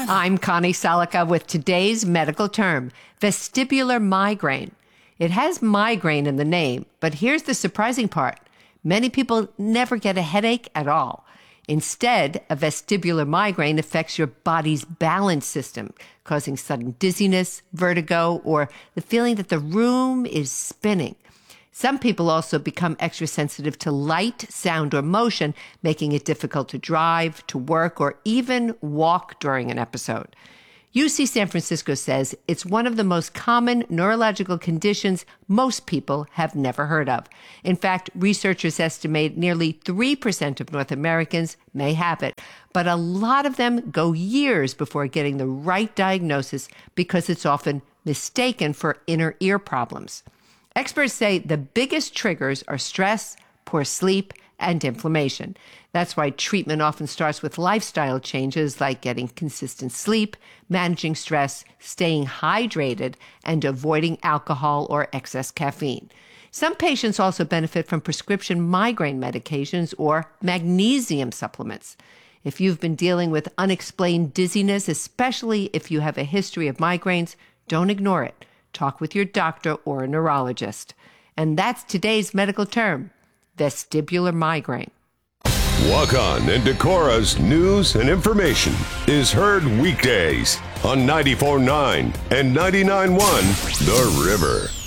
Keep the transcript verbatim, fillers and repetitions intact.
I'm Connie Salica with today's medical term, vestibular migraine. It has migraine in the name, but here's the surprising part. Many people never get a headache at all. Instead, a vestibular migraine affects your body's balance system, causing sudden dizziness, vertigo, or the feeling that the room is spinning. Some people also become extra sensitive to light, sound, or motion, making it difficult to drive, to work, or even walk during an episode. U C San Francisco says it's one of the most common neurological conditions most people have never heard of. In fact, researchers estimate nearly three percent of North Americans may have it, but a lot of them go years before getting the right diagnosis because it's often mistaken for inner ear problems. Experts say the biggest triggers are stress, poor sleep, and inflammation. That's why treatment often starts with lifestyle changes like getting consistent sleep, managing stress, staying hydrated, and avoiding alcohol or excess caffeine. Some patients also benefit from prescription migraine medications or magnesium supplements. If you've been dealing with unexplained dizziness, especially if you have a history of migraines, don't ignore it. Talk with your doctor or a neurologist. And that's today's medical term, vestibular migraine. Walk On and Decora's news and information is heard weekdays on ninety-four point nine and ninety-nine point one The River.